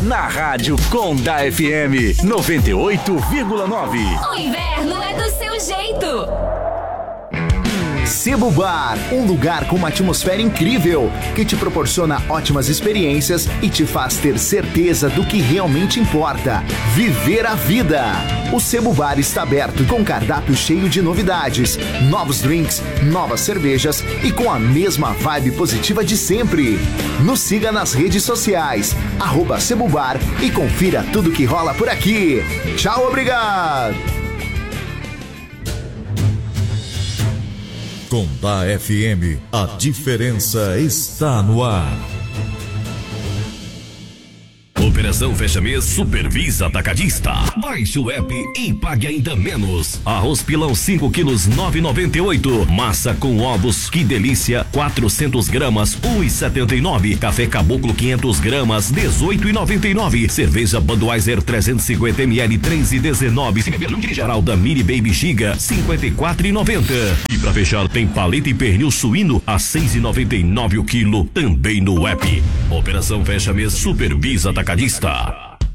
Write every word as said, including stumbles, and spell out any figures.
na Rádio Conda F M noventa e oito vírgula nove. O inverno é do seu jeito. Sebo Bar, um lugar com uma atmosfera incrível que te proporciona ótimas experiências e te faz ter certeza do que realmente importa: viver a vida. O Sebo Bar está aberto com cardápio cheio de novidades, novos drinks, novas cervejas e com a mesma vibe positiva de sempre. Nos siga nas redes sociais, arroba Sebo Bar, e confira tudo que rola por aqui. Tchau, obrigado! Conda F M, a diferença está no ar. Operação Fecha Mês Supervisa Atacadista. Baixe o app e pague ainda menos. Arroz pilão cinco quilos nove reais e noventa e oito centavos. Massa com ovos, que delícia, quatrocentos gramas, um real e setenta e nove centavos. Café Caboclo quinhentos gramas, dezoito reais e noventa e nove centavos. Cerveja Budweiser trezentos e cinquenta mililitros, três reais e dezenove centavos. Geral da Mini Baby Giga, cinquenta e quatro reais e noventa centavos. E pra fechar tem paleta e pernil suíno a seis reais e noventa e nove centavos o quilo, também no app. Operação Fecha Mês Supervisa Atacadista.